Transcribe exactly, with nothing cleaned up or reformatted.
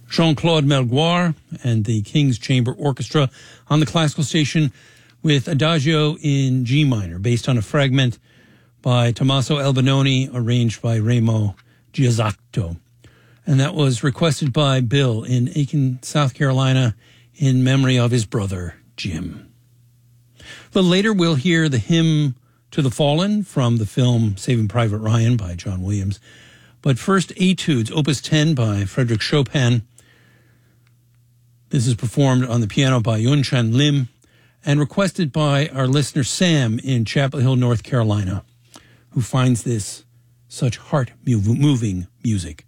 Jean-Claude Melgoire and the King's Chamber Orchestra on the classical station with Adagio in G minor, based on a fragment by Tommaso Albinoni, arranged by Remo Giazzotto. And that was requested by Bill in Aiken, South Carolina, in memory of his brother, Jim. A little later, we'll hear the Hymn to the Fallen from the film Saving Private Ryan by John Williams. But first, Etudes, Opus ten by Frédéric Chopin. This is performed on the piano by Yunchan Lim and requested by our listener Sam in Chapel Hill, North Carolina, who finds this such heart-moving music.